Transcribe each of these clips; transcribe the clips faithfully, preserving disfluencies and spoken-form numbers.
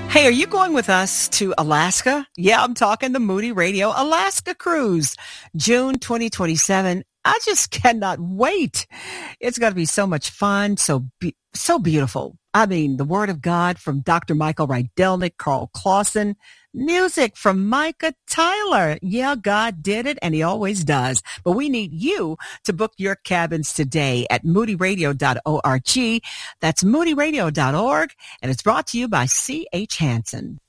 Hey, are you going with us to Alaska? Yeah, I'm talking the Moody Radio Alaska Cruise, June twenty twenty-seven. I just cannot wait. It's going to be so much fun, so be- so beautiful. I mean, the Word of God from Doctor Michael Rydelnik, Carl Clausen, music from Micah Tyler. Yeah, God did it, and he always does. But we need you to book your cabins today at moody radio dot org. That's moody radio dot org, and it's brought to you by C H Hansen.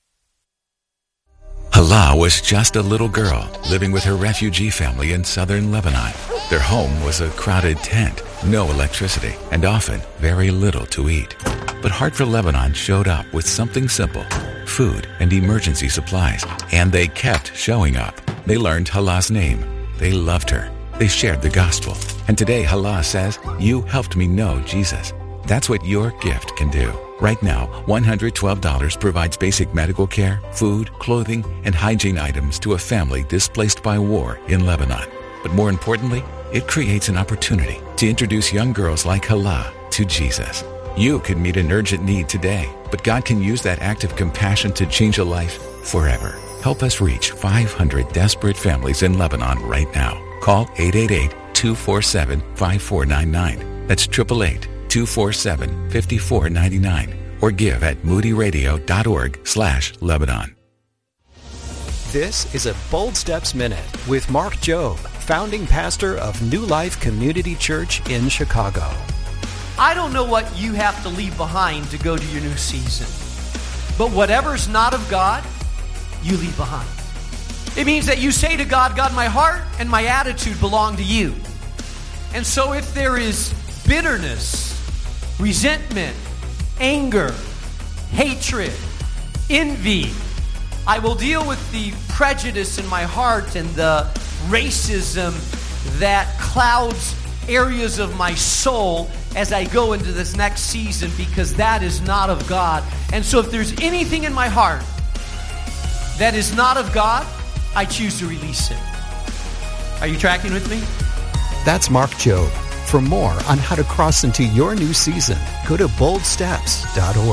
Hala was just a little girl living with her refugee family in southern Lebanon. Their home was a crowded tent, no electricity, and often very little to eat. But Heart for Lebanon showed up with something simple, food and emergency supplies, and they kept showing up. They learned Hala's name. They loved her. They shared the gospel. And today Hala says, "You helped me know Jesus." That's what your gift can do. Right now, one hundred twelve dollars provides basic medical care, food, clothing, and hygiene items to a family displaced by war in Lebanon. But more importantly, it creates an opportunity to introduce young girls like Hala to Jesus. You could meet an urgent need today, but God can use that act of compassion to change a life forever. Help us reach five hundred desperate families in Lebanon right now. Call eight eight eight, two four seven, five four nine nine. That's eight eight eight, two four seven, five four nine nine. Or give at moody radio dot org slash Lebanon. This is a Bold Steps Minute with Mark Jobe, founding pastor of New Life Community Church in Chicago. I don't know what you have to leave behind to go to your new season. But whatever's not of God, you leave behind. It means that you say to God, God, my heart and my attitude belong to you. And so if there is bitterness, resentment, anger, hatred, envy, I will deal with the prejudice in my heart and the racism that clouds areas of my soul as I go into this next season, because that is not of God. And so if there's anything in my heart that is not of God, I choose to release it. Are you tracking with me? That's Mark Jobe. For more on how to cross into your new season, go to bold steps dot org.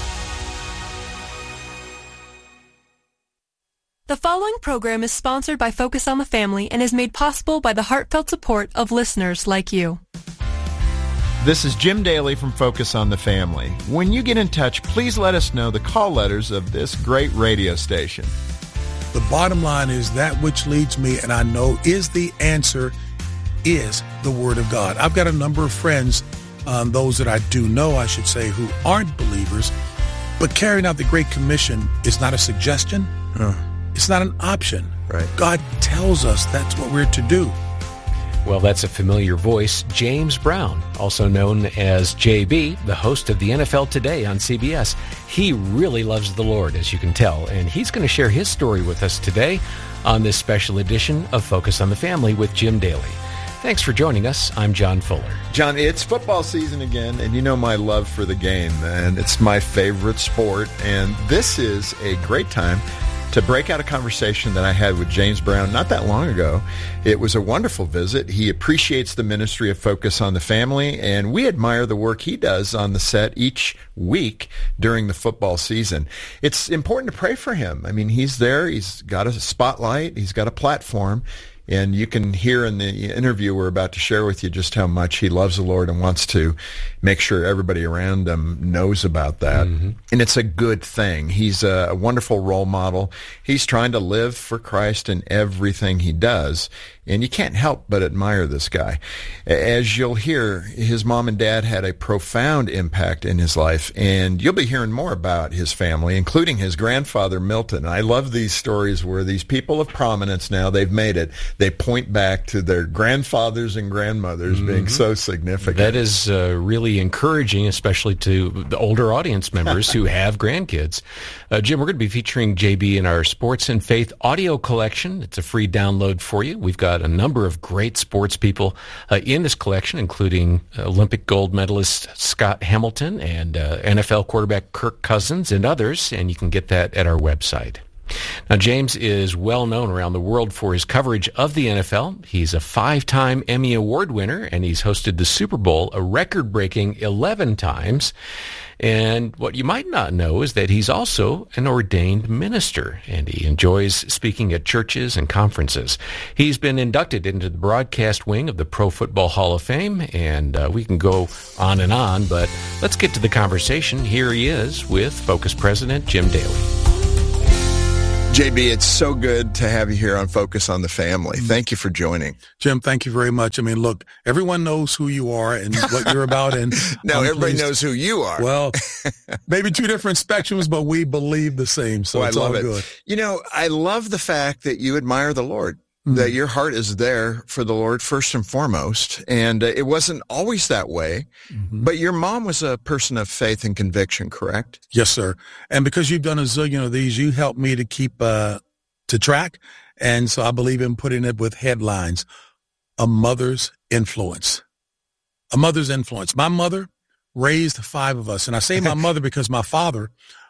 The following program is sponsored by Focus on the Family and is made possible by the heartfelt support of listeners like you. This is Jim Daly from Focus on the Family. When you get in touch, please let us know the call letters of this great radio station. The bottom line is that which leads me, and I know is the answer, is the Word of God. I've got a number of friends, um, those that I do know, I should say, who aren't believers, but carrying out the Great Commission is not a suggestion. Huh. It's not an option. Right. God tells us that's what we're to do. Well, that's a familiar voice. James Brown, also known as J B, the host of the N F L Today on C B S. He really loves the Lord, as you can tell, and he's going to share his story with us today on this special edition of Focus on the Family with Jim Daly. Thanks for joining us. I'm John Fuller. John, it's football season again, and you know my love for the game, and it's my favorite sport, and this is a great time to break out a conversation that I had with James Brown not that long ago. It was a wonderful visit. He appreciates the ministry of Focus on the Family, and we admire the work he does on the set each week during the football season. It's important to pray for him. I mean, he's there. He's got a spotlight. He's got a platform. And you can hear in the interview we're about to share with you just how much he loves the Lord and wants to make sure everybody around him knows about that. Mm-hmm. And it's a good thing. He's a, a wonderful role model. He's trying to live for Christ in everything he does. And you can't help but admire this guy. As you'll hear, his mom and dad had a profound impact in his life, and you'll be hearing more about his family, including his grandfather, Milton. I love these stories where these people of prominence now, they've made it. They point back to their grandfathers and grandmothers mm-hmm. being so significant. That is uh, really encouraging, especially to the older audience members who have grandkids. Uh, Jim, we're going to be featuring J B in our Sports and Faith audio collection. It's a free download for you. We've got a number of great sports people uh, in this collection, including Olympic gold medalist Scott Hamilton and uh, N F L quarterback Kirk Cousins and others, and you can get that at our website. Now, James is well known around the world for his coverage of the N F L. He's a five-time Emmy Award winner, and he's hosted the Super Bowl a record-breaking eleven times. And what you might not know is that he's also an ordained minister, and he enjoys speaking at churches and conferences. He's been inducted into the broadcast wing of the Pro Football Hall of Fame, and uh, we can go on and on, but let's get to the conversation. Here he is with Focus President Jim Daly. J B, it's so good to have you here on Focus on the Family. Thank you for joining. Jim, thank you very much. I mean, look, everyone knows who you are and what you're about. And no, I'm everybody pleased. knows who you are. Well, maybe two different spectrums, but we believe the same. So well, it's I love all it. good. You know, I love the fact that you admire the Lord. Mm-hmm. That your heart is there for the Lord first and foremost. And uh, it wasn't always that way, mm-hmm. but your mom was a person of faith and conviction, correct? Yes, sir. And because you've done a zillion of these, you helped me to keep uh, to track. And so I believe in putting it with headlines, a mother's influence, a mother's influence. My mother raised five of us. And I say my mother because my father,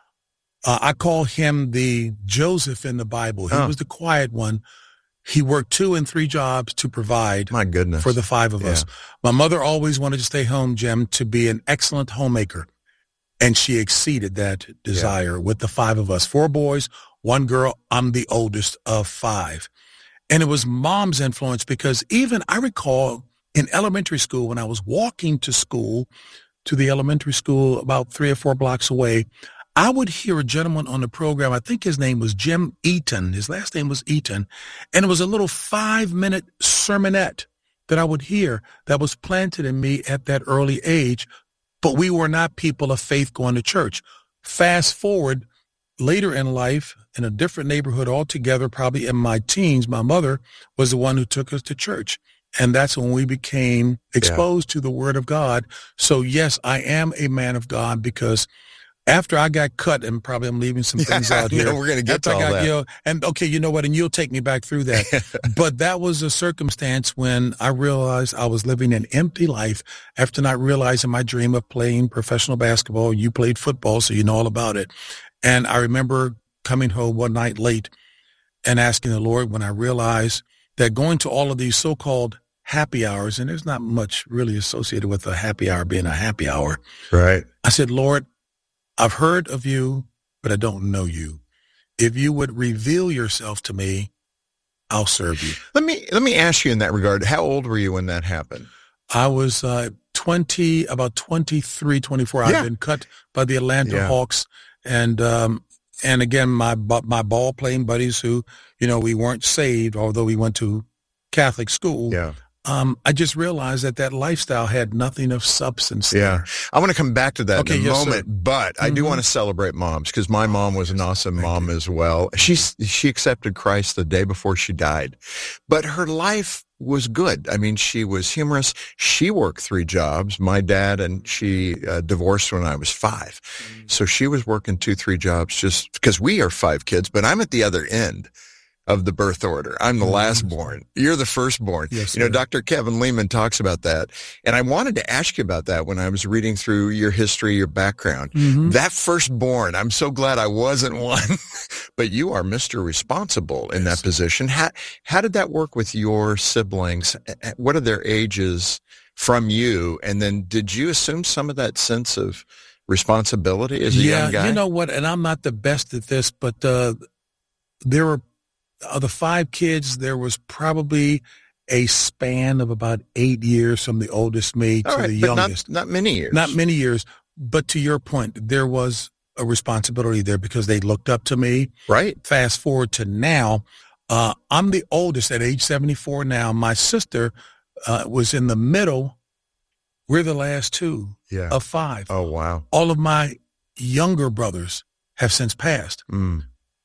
uh, I call him the Joseph in the Bible. He oh. was the quiet one. He worked two and three jobs to provide My goodness. for the five of yeah. us. My mother always wanted to stay home, Jim, to be an excellent homemaker. And she exceeded that desire yeah. with the five of us. Four boys, one girl. I'm the oldest of five. And it was mom's influence because even I recall in elementary school when I was walking to school, to the elementary school about three or four blocks away, I would hear a gentleman on the program, I think his name was Jim Eaton, his last name was Eaton, and it was a little five-minute sermonette that I would hear that was planted in me at that early age, but we were not people of faith going to church. Fast forward, later in life, in a different neighborhood altogether, probably in my teens, my mother was the one who took us to church. And that's when we became exposed yeah. to the Word of God. So, yes, I am a man of God because after I got cut, and probably I'm leaving some things yeah, out here. No, we're going to get after to all I got, that. You know, and okay, you know what? And you'll take me back through that. But that was a circumstance when I realized I was living an empty life after not realizing my dream of playing professional basketball. You played football, so you know all about it. And I remember coming home one night late and asking the Lord when I realized that going to all of these so-called happy hours, and there's not much really associated with a happy hour being a happy hour. Right. I said, Lord, I've heard of you, but I don't know you. If you would reveal yourself to me, I'll serve you. Let me let me ask you in that regard, how old were you when that happened? I was uh, twenty, about twenty-three, twenty-four. Yeah. I'd been cut by the Atlanta yeah. Hawks. And um, and again, my my ball playing buddies who, you know, we weren't saved, although we went to Catholic school. Yeah. Um, I just realized that that lifestyle had nothing of substance Yeah. there. I want to come back to that Okay, in a yes, moment, sir. but I Mm-hmm. do want to celebrate moms because my mom was an awesome Thank mom you. as well. She, she accepted Christ the day before she died, but her life was good. I mean, she was humorous. She worked three jobs. My dad and she uh, divorced when I was five. Mm-hmm. So she was working two, three jobs just because we are five kids, but I'm at the other end of the birth order. I'm the last born. You're the firstborn. Yes, you know, sir. Doctor Kevin Lehman talks about that. And I wanted to ask you about that when I was reading through your history, your background. Mm-hmm. That firstborn, I'm so glad I wasn't one, but you are Mister Responsible in Yes. that position. How, how did that work with your siblings? What are their ages from you? And then did you assume some of that sense of responsibility as a yeah, young guy? you know what? And I'm not the best at this, but uh, there were of the five kids, there was probably a span of about eight years from the oldest me to All right, the but youngest. Not, not many years. Not many years. But to your point, there was a responsibility there because they looked up to me. Right. Fast forward to now, uh, I'm the oldest at age seventy-four now. My sister uh, was in the middle. We're the last two Yeah. of five. Oh, wow. All of my younger brothers have since passed. Mm.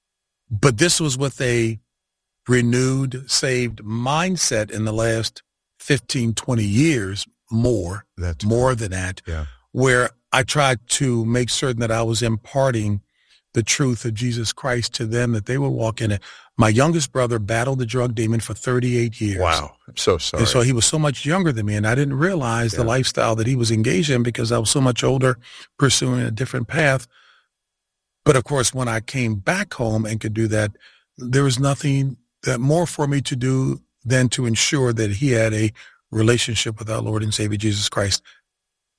But this was with a renewed, saved mindset in the last fifteen, twenty years, more, That's more than that, Yeah. where I tried to make certain that I was imparting the truth of Jesus Christ to them, that they would walk in it. My youngest brother battled the drug demon for thirty-eight years. Wow. I'm so sorry. And so he was so much younger than me, and I didn't realize Yeah. the lifestyle that he was engaged in because I was so much older, pursuing a different path. But of course, when I came back home and could do that, there was nothing that more for me to do than to ensure that he had a relationship with our Lord and Savior Jesus Christ.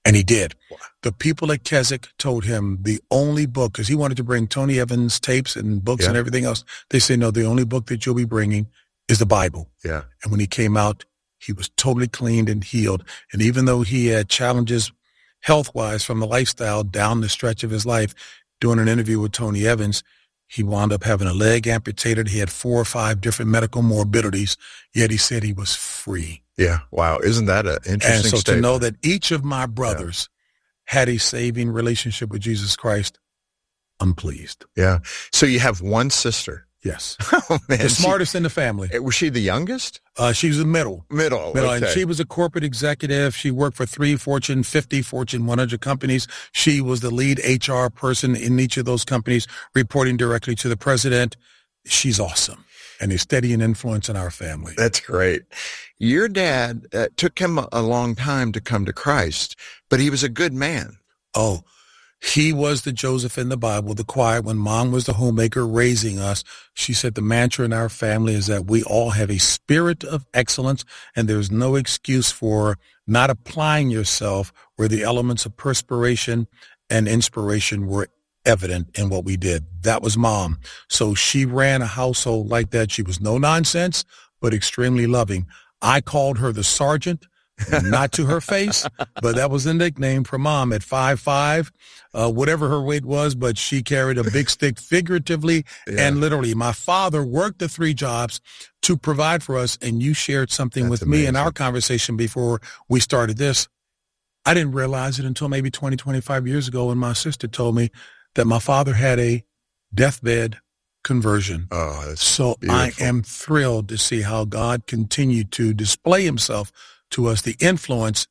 And he did. The people at Keswick told him the only book, because he wanted to bring Tony Evans tapes and books Yeah. and everything else. They said, no, the only book that you'll be bringing is the Bible. Yeah. And when he came out, he was totally cleaned and healed. And even though he had challenges health-wise from the lifestyle down the stretch of his life, doing an interview with Tony Evans, he wound up having a leg amputated. He had four or five different medical morbidities, yet he said he was free. Yeah. Wow. Isn't that an interesting And so statement? to know that each of my brothers had a saving relationship with Jesus Christ, I'm pleased. Yeah. So you have one sister. Yes. Oh, man. The She- smartest in the family. was she the youngest? Uh, she was the middle. Middle. Middle, okay. and she was a corporate executive. She worked for three Fortune fifty, Fortune one hundred companies. She was the lead H R person in each of those companies, reporting directly to the president. She's awesome and a steady and influence in our family. That's great. Your dad, uh, took him a, a long time to come to Christ, but he was a good man. Oh, he was the Joseph in the Bible, the quiet when mom was the homemaker raising us. She said the mantra in our family is that we all have a spirit of excellence, and there's no excuse for not applying yourself where the elements of perspiration and inspiration were evident in what we did. That was mom. So she ran a household like that. She was no nonsense, but extremely loving. I called her the sergeant. Not to her face, but that was the nickname for mom at five five, uh, whatever her weight was, but she carried a big stick figuratively Yeah. and literally. My father worked the three jobs to provide for us, and you shared something That's with me in amazing. our conversation before we started this. I didn't realize it until maybe twenty, twenty-five years ago when my sister told me that my father had a deathbed conversion. Oh, that's So beautiful. I am thrilled to see how God continued to display himself to us, the influence.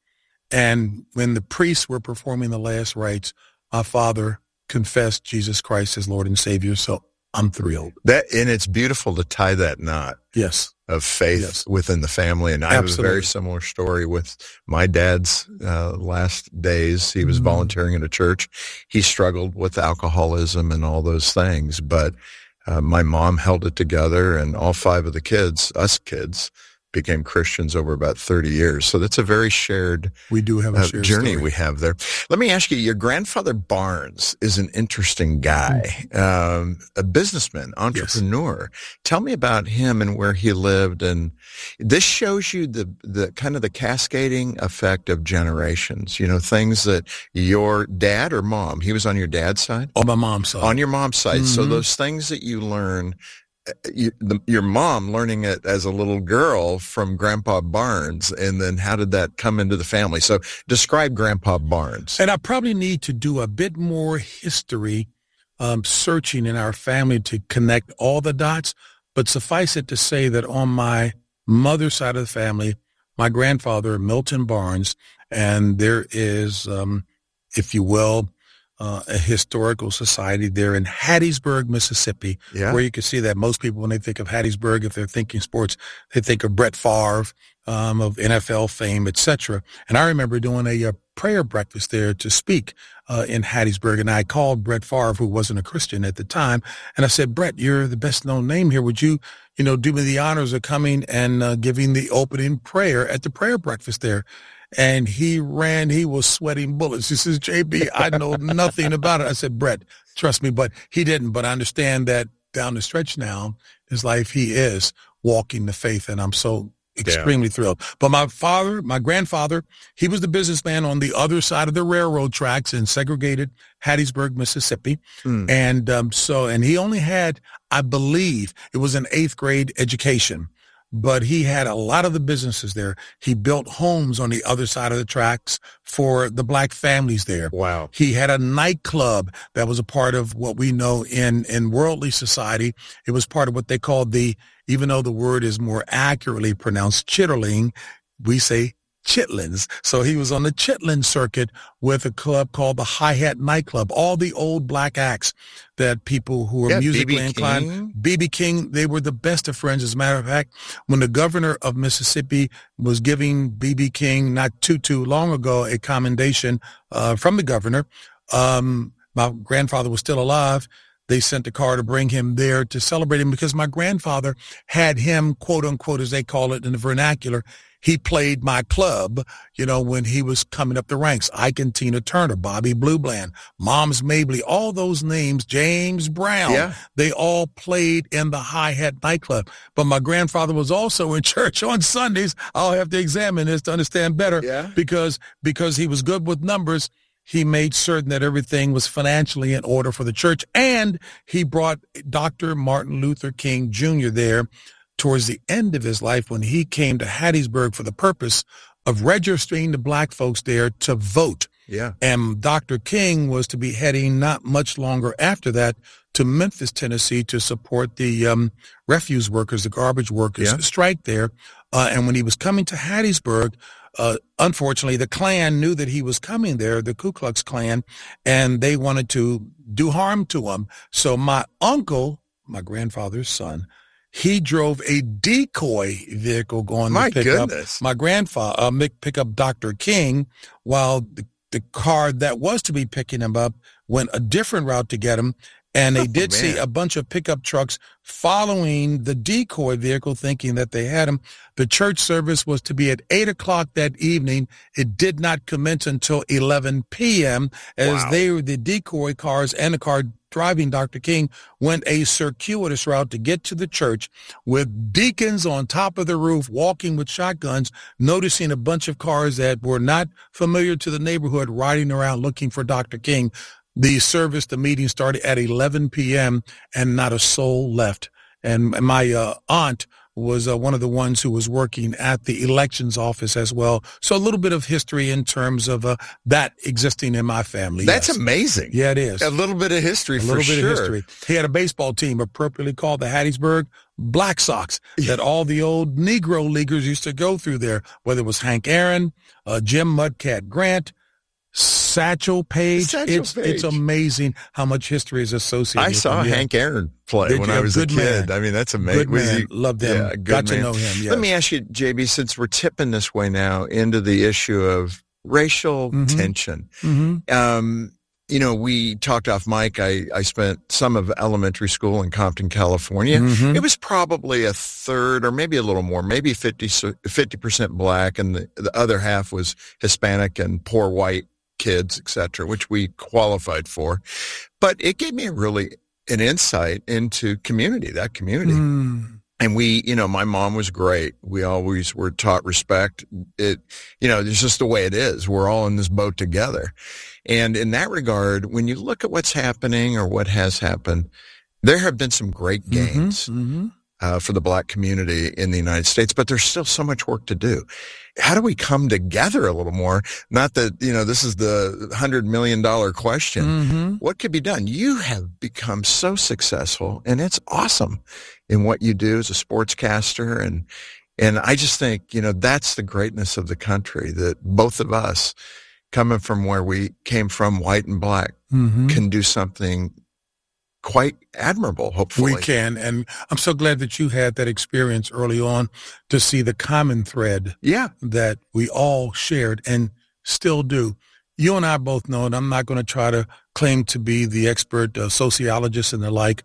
And when the priests were performing the last rites, my father confessed Jesus Christ as Lord and Savior. So I'm thrilled. that, and it's beautiful to tie that knot Yes. of faith Yes. within the family. And I have a Absolutely. very similar story with my dad's uh, last days. He was Mm. volunteering in a church. He struggled with alcoholism and all those things, but uh, my mom held it together, and all five of the kids, us kids, became Christians over about thirty years. So that's a very shared We do have a uh, shared journey story. we have there. Let me ask you, your grandfather Barnes is an interesting guy, um, a businessman, entrepreneur. Tell me about him and where he lived. And this shows you the, the kind of the cascading effect of generations, you know, things that your dad or mom, he was on your dad's side? On my mom's side. On your mom's side. So Mhm. those things that you learn, uh, you, the, your mom learning it as a little girl from Grandpa Barnes, and then how did that come into the family? So describe Grandpa Barnes. And I probably need to do a bit more history um, searching in our family to connect all the dots. But suffice it to say that on my mother's side of the family, my grandfather, Milton Barnes, and there is, um, if you will, uh, a historical society there in Hattiesburg, Mississippi, Yeah. where you can see that most people, when they think of Hattiesburg, if they're thinking sports, they think of Brett Favre, um, of N F L fame, et cetera. And I remember doing a, a prayer breakfast there to speak uh, in Hattiesburg, and I called Brett Favre, who wasn't a Christian at the time, and I said, Brett, you're the best known name here. Would you, you know, do me the honors of coming and uh, giving the opening prayer at the prayer breakfast there? And he ran, he was sweating bullets. He says, J B, I know nothing about it. I said, Brett, trust me, but he didn't. But I understand that down the stretch now, his life, he is walking the faith, and I'm so extremely thrilled. But my father, my grandfather, he was the businessman on the other side of the railroad tracks in segregated Hattiesburg, Mississippi. Mm. And um, so, and he only had, I believe, it was an eighth grade education. But he had a lot of the businesses there. He built homes on the other side of the tracks for the black families there. Wow. He had a nightclub that was a part of what we know in, in worldly society. It was part of what they called the, even though the word is more accurately pronounced chitterling, we say chitlins. So he was on the chitlin circuit with a club called the Hi-Hat Nightclub. All the old black acts that people who were Yeah, musically B B inclined, King. B B King, they were the best of friends. As a matter of fact, when the governor of Mississippi was giving B B King not too, too long ago a commendation uh, from the governor, um, my grandfather was still alive. They sent a car to bring him there to celebrate him because my grandfather had him, quote unquote, as they call it in the vernacular, he played my club, you know, when he was coming up the ranks. Ike and Tina Turner, Bobby Blue Bland, Moms Mabley, all those names, James Brown, Yeah. they all played in the Hi-Hat nightclub. But my grandfather was also in church on Sundays. I'll have to examine this to understand better Yeah. because because he was good with numbers. He made certain that everything was financially in order for the church, and he brought Doctor Martin Luther King Junior there towards the end of his life when he came to Hattiesburg for the purpose of registering the black folks there to vote. Yeah. And Doctor King was to be heading not much longer after that to Memphis, Tennessee, to support the um, refuse workers, the garbage workers Yeah. strike there. Uh, and when he was coming to Hattiesburg, uh, unfortunately, the Klan knew that he was coming there, the Ku Klux Klan, and they wanted to do harm to him. So my uncle, my grandfather's son, he drove a decoy vehicle going My to pick goodness. up my grandfather, uh, Mick- pick up Doctor King, while the, the car that was to be picking him up went a different route to get him. And they Oh, did see man. a bunch of pickup trucks following the decoy vehicle, thinking that they had him. The church service was to be at eight o'clock that evening. It did not commence until eleven p.m. as Wow. they were the decoy cars and the car driving Doctor King went a circuitous route to get to the church with deacons on top of the roof walking with shotguns, noticing a bunch of cars that were not familiar to the neighborhood riding around looking for Doctor King. The service, the meeting started at eleven p.m. and not a soul left. And my uh, aunt was uh, one of the ones who was working at the elections office as well. So a little bit of history in terms of uh, that existing in my family. That's yes. amazing. Yeah, it is. A little bit of history A for little bit sure. of history. He had a baseball team appropriately called the Hattiesburg Black Sox that all the old Negro leaguers used to go through there, whether it was Hank Aaron, uh, Jim Mudcat Grant, Satchel Paige. Satchel it's Paige. it's amazing how much history is associated I with saw him. Yeah. Hank Aaron play Did when you? I was Good a kid. man. I mean, that's amazing. Good Was man. he- Loved him. Yeah, good Got to man. know him, yes. Let me ask you, J B, since we're tipping this way now into the issue of racial Mhm. tension, Mm-hmm. um, you know, we talked off mic. I, I spent some of elementary school in Compton, California. Mhm. It was probably a third or maybe a little more, maybe fifty, fifty percent black, and the, the other half was Hispanic and poor white kids, et cetera, which we qualified for. But it gave me a really an insight into community, that community. Mm. And we, you know, my mom was great. We always were taught respect. It, you know, it's just the way it is. We're all in this boat together. And in that regard, when you look at what's happening or what has happened, there have been some great gains Mm-hmm. uh, for the black community in the United States, but there's still so much work to do. How do we come together a little more? Not that, you know, this is the hundred million dollar question. Mm-hmm. What could be done? You have become so successful, and it's awesome in what you do as a sportscaster. And, and I just think, you know, that's the greatness of the country, that both of us coming from where we came from, white and black, Mm-hmm. can do something quite admirable, hopefully. We can. And I'm so glad that you had that experience early on to see the common thread Yeah. that we all shared and still do. You and I both know, and I'm not going to try to claim to be the expert uh, sociologist and the like,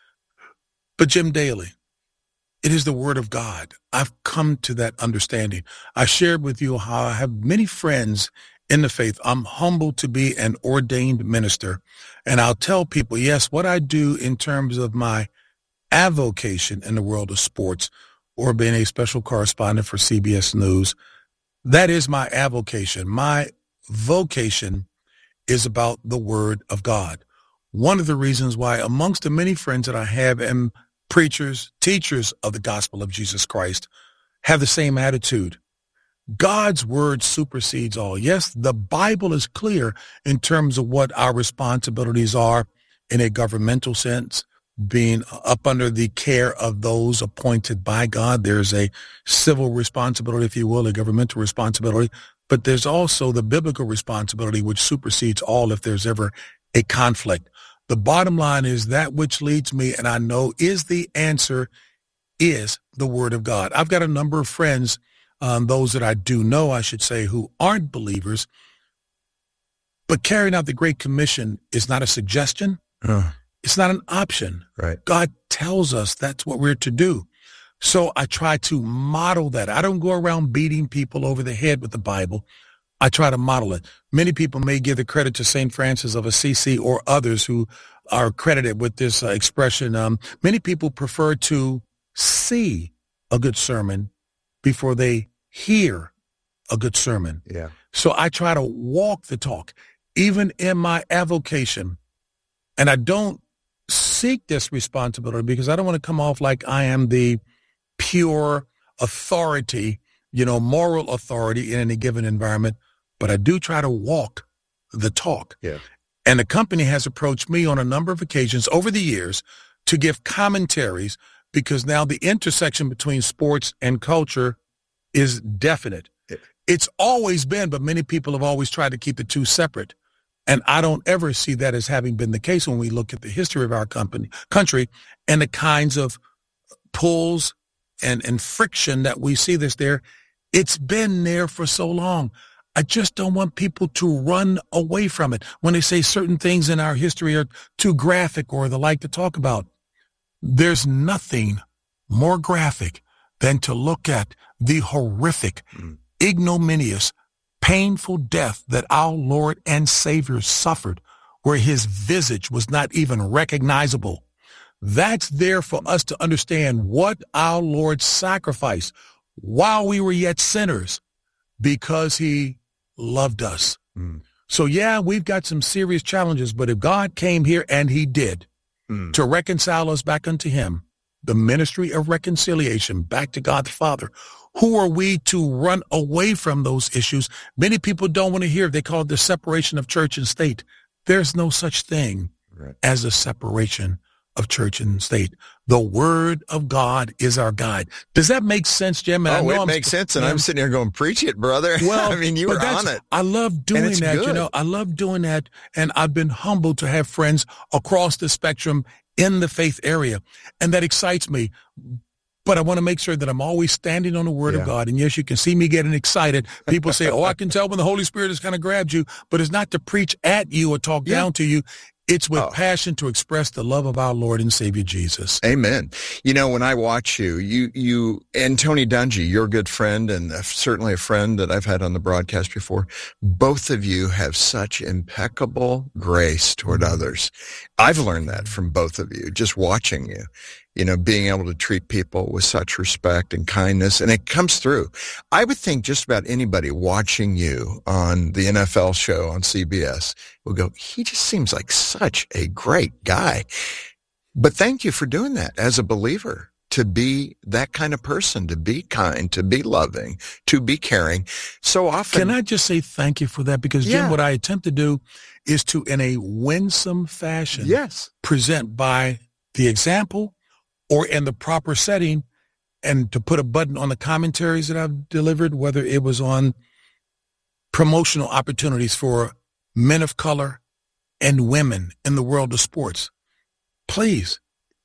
but Jim Daly, it is the word of God. I've come to that understanding. I shared with you how I have many friends in the faith. I'm humbled to be an ordained minister. And I'll tell people, yes, what I do in terms of my avocation in the world of sports or being a special correspondent for C B S News, that is my avocation. My vocation is about the word of God. One of the reasons why amongst the many friends that I have am preachers, teachers of the gospel of Jesus Christ, have the same attitude. God's word supersedes all. Yes, the Bible is clear in terms of what our responsibilities are in a governmental sense, being up under the care of those appointed by God. There's a civil responsibility, if you will, a governmental responsibility, but there's also the biblical responsibility, which supersedes all if there's ever a conflict. The bottom line is that which leads me, and I know is the answer, is the word of God. I've got a number of friends, um, those that I do know, I should say, who aren't believers, but carrying out the Great Commission is not a suggestion. Uh, It's not an option. right. God tells us that's what we're to do. So I try to model that. I don't go around beating people over the head with the Bible. I try to model it. Many people may give the credit to Saint Francis of Assisi or others who are credited with this uh, expression. Um, many people prefer to see a good sermon before they hear a good sermon. Yeah. So I try to walk the talk, even in my avocation. And I don't seek this responsibility because I don't want to come off like I am the pure authority, you know, moral authority in any given environment. But I do try to walk the talk. Yeah. And the company has approached me on a number of occasions over the years to give commentaries because now the intersection between sports and culture is definite. Yeah. It's always been, but many people have always tried to keep the two separate. And I don't ever see that as having been the case when we look at the history of our company, country and the kinds of pulls and, and friction that we see this there. It's been there for so long. I just don't want people to run away from it when they say certain things in our history are too graphic or the like to talk about. There's nothing more graphic than to look at the horrific, mm. ignominious, painful death that our Lord and Savior suffered, where his visage was not even recognizable. That's there for us to understand what our Lord sacrificed while we were yet sinners because he loved us. Mm. So yeah, we've got some serious challenges, but if God came here, and he did, mm. to reconcile us back unto him, the ministry of reconciliation back to God the Father, who are we to run away from those issues? Many people don't want to hear. They call it the separation of church and state. There's no such thing right. as a separation of church and state. The word of God is our guide. Does that make sense, Jim? And oh, I know it I'm, makes sense. And I'm sitting here going, preach it, brother. Well, I mean, you were on it. I love doing that. Good. You know, I love doing that. And I've been humbled to have friends across the spectrum in the faith area. And that excites me. But I want to make sure that I'm always standing on the word yeah. of God. And yes, you can see me getting excited. People say, oh, I can tell when the Holy Spirit has kind of grabbed you, but it's not to preach at you or talk yeah. down to you. It's with oh. passion to express the love of our Lord and Savior Jesus. Amen. You know, when I watch you, you, you and Tony Dungy, your good friend and certainly a friend that I've had on the broadcast before, both of you have such impeccable grace toward mm-hmm. others. I've learned that from both of you, just watching you. You know, being able to treat people with such respect and kindness, and it comes through. I would think just about anybody watching you on the N F L show on C B S will go, he just seems like such a great guy. But thank you for doing that as a believer, to be that kind of person, to be kind, to be loving, to be caring. So often. Can I just say thank you for that? Because, Jim, yeah. what I attempt to do is to, in a winsome fashion, yes. present by the example or in the proper setting, and to put a button on the commentaries that I've delivered, whether it was on promotional opportunities for men of color and women in the world of sports. Please,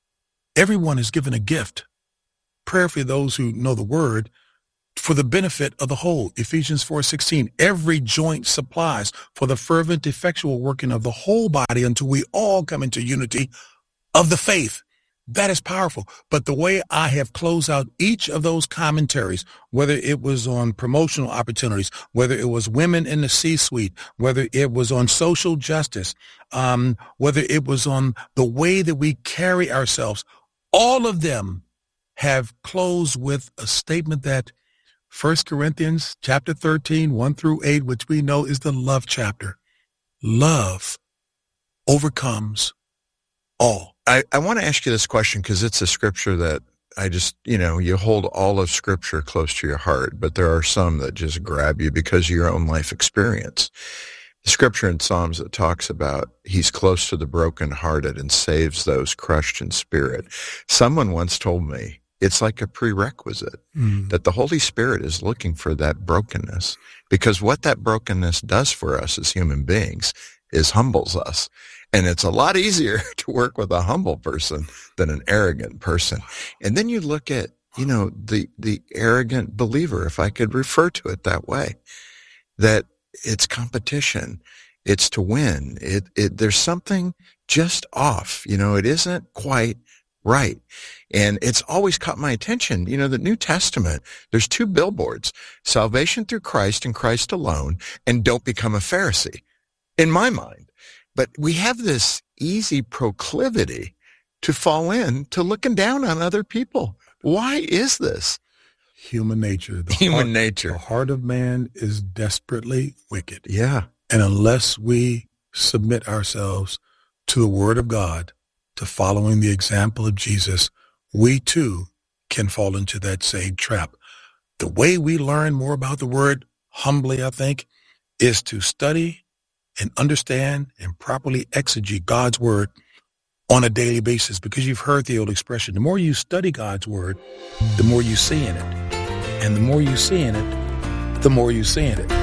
everyone is given a gift. Prayerfully, those who know the word, for the benefit of the whole. Ephesians four sixteen, every joint supplies for the fervent, effectual working of the whole body until we all come into unity of the faith. That is powerful. But the way I have closed out each of those commentaries, whether it was on promotional opportunities, whether it was women in the C-suite, whether it was on social justice, um, whether it was on the way that we carry ourselves, all of them have closed with a statement that First Corinthians chapter thirteen, one through eight, which we know is the love chapter. Love overcomes all. I, I want to ask you this question because it's a scripture that I just, you know, you hold all of scripture close to your heart, but there are some that just grab you because of your own life experience. The scripture in Psalms that talks about he's close to the brokenhearted and saves those crushed in spirit. Someone once told me it's like a prerequisite mm. that the Holy Spirit is looking for that brokenness, because what that brokenness does for us as human beings is humbles us. And it's a lot easier to work with a humble person than an arrogant person. And then you look at, you know, the, the arrogant believer, if I could refer to it that way, that it's competition. It's to win. It, it, there's something just off. You know, it isn't quite right. And it's always caught my attention. You know, the New Testament, there's two billboards, salvation through Christ and Christ alone, and don't become a Pharisee, in my mind. But we have this easy proclivity to fall in to looking down on other people. Why is this? Human nature. The Human heart, nature. The heart of man is desperately wicked. Yeah. And unless we submit ourselves to the Word of God, to following the example of Jesus, we too can fall into that same trap. The way we learn more about the Word, humbly, I think, is to study and understand and properly exegete God's Word on a daily basis, because you've heard the old expression, the more you study God's Word, the more you see in it. And the more you see in it, the more you see in it.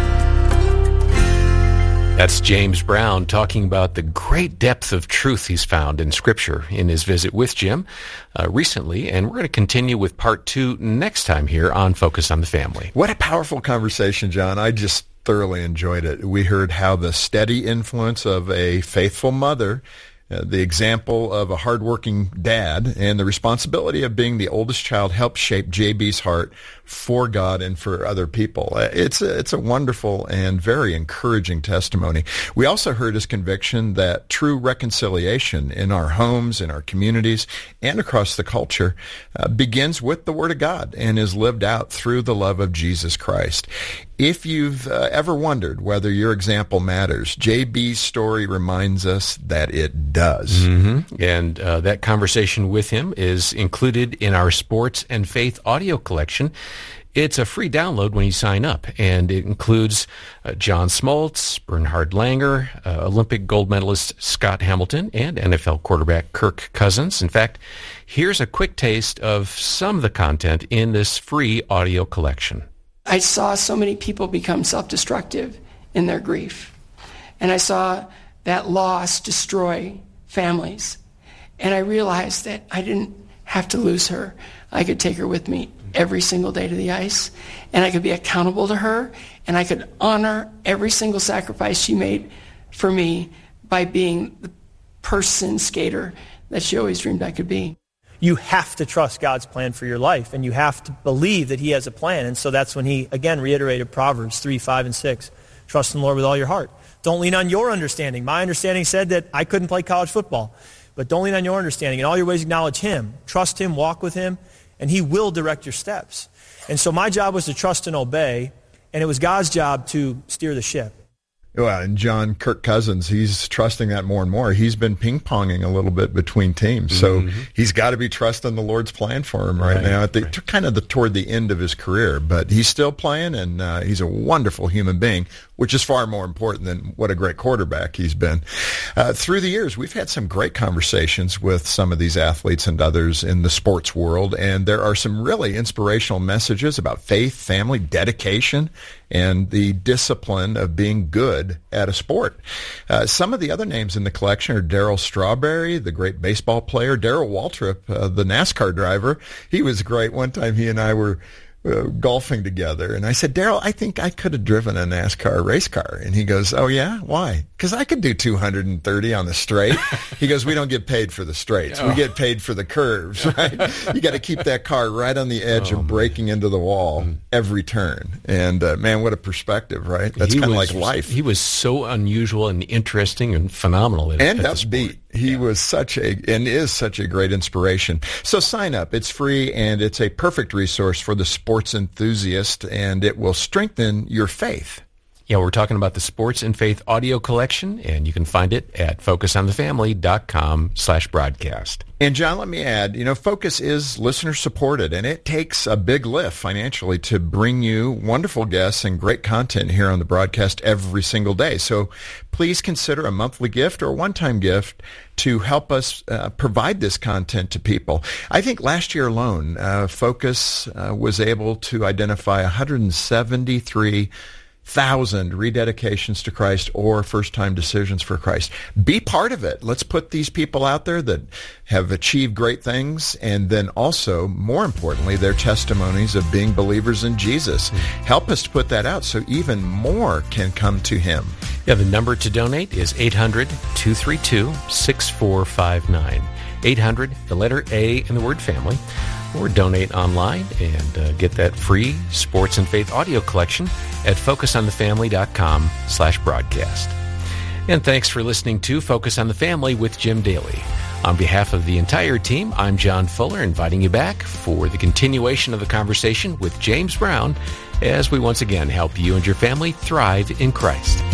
That's James Brown talking about the great depth of truth he's found in Scripture in his visit with Jim uh, recently. And we're going to continue with part two next time here on Focus on the Family. What a powerful conversation, John. I just thoroughly enjoyed it. We heard how the steady influence of a faithful mother, Uh, the example of a hardworking dad, and the responsibility of being the oldest child helped shape J B's heart for God and for other people. Uh, it's a, it's a wonderful and very encouraging testimony. We also heard his conviction that true reconciliation in our homes, in our communities, and across the culture uh, begins with the Word of God and is lived out through the love of Jesus Christ. If you've uh, ever wondered whether your example matters, J B's story reminds us that it does. Mm-hmm. And uh, that conversation with him is included in our Sports and Faith audio collection. It's a free download when you sign up, and it includes uh, John Smoltz, Bernhard Langer, uh, Olympic gold medalist Scott Hamilton, and N F L quarterback Kirk Cousins. In fact, here's a quick taste of some of the content in this free audio collection. I saw so many people become self-destructive in their grief. And I saw that loss destroy families. And I realized that I didn't have to lose her. I could take her with me every single day to the ice, and I could be accountable to her, and I could honor every single sacrifice she made for me by being the person skater that she always dreamed I could be. You have to trust God's plan for your life, and you have to believe that he has a plan. And so that's when he, again, reiterated Proverbs three, five, and six. Trust in the Lord with all your heart. Don't lean on your understanding. My understanding said that I couldn't play college football. But don't lean on your understanding. In all your ways, acknowledge him. Trust him, walk with him, and he will direct your steps. And so my job was to trust and obey, and it was God's job to steer the ship. Well, and John, Kirk Cousins, he's trusting that more and more. He's been ping-ponging a little bit between teams, so mm-hmm. he's got to be trusting the Lord's plan for him right, right now, at the right. kind of the toward the end of his career. But he's still playing, and uh, he's a wonderful human being, which is far more important than what a great quarterback he's been. Uh, through the years, we've had some great conversations with some of these athletes and others in the sports world, and there are some really inspirational messages about faith, family, dedication, and the discipline of being good at a sport. Uh, some of the other names in the collection are Darryl Strawberry, the great baseball player, Darrell Waltrip, uh, the NASCAR driver. He was great. One time he and I were Uh, golfing together, and I said, Darryl, I think I could have driven a NASCAR race car. And he goes, oh yeah, why? Because I could do two hundred thirty on the straight. He goes, we don't get paid for the straights, we get paid for the curves, right? You got to keep that car right on the edge oh, of breaking man. into the wall mm. every turn. And uh, man, what a perspective, right? That's kind of like life. He was so unusual and interesting and phenomenal at, and at upbeat. He yeah. was such a, and is such a great inspiration. So sign up. It's free, and it's a perfect resource for the sports enthusiast, and it will strengthen your faith. Yeah, we're talking about the Sports and Faith audio collection, and you can find it at focus on the family dot com slash broadcast. And John, let me add, you know, Focus is listener-supported, and it takes a big lift financially to bring you wonderful guests and great content here on the broadcast every single day. So please consider a monthly gift or a one-time gift to help us uh, provide this content to people. I think last year alone, uh, Focus uh, was able to identify one hundred seventy-three thousand rededications to Christ or first-time decisions for Christ. Be part of it. Let's put these people out there that have achieved great things, and then also, more importantly, their testimonies of being believers in Jesus. Help us to put that out so even more can come to him. Yeah, the number to donate is eight hundred, two three two, six four five nine. eight hundred, the letter A, and the word family, or donate online and uh, get that free Sports and Faith audio collection at focus on the family dot com slash broadcast. And thanks for listening to Focus on the Family with Jim Daly. On behalf of the entire team, I'm John Fuller, inviting you back for the continuation of the conversation with James Brown as we once again help you and your family thrive in Christ.